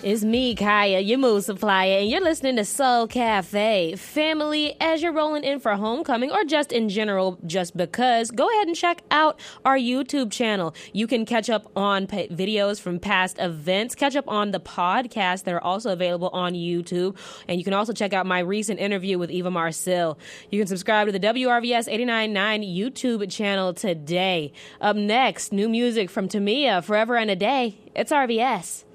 It's me, Kaya, your mood supplier, and you're listening to Soul Cafe. Family, as you're rolling in for homecoming or just in general, just because, go ahead and check out our YouTube channel. You can catch up on videos from past events, catch up on the podcasts that are also available on YouTube, and you can also check out my recent interview with Eva Marcille. You can subscribe to the WRVS 89.9 YouTube channel today. Up next, new music from Tamia, Forever and a Day. It's RVS.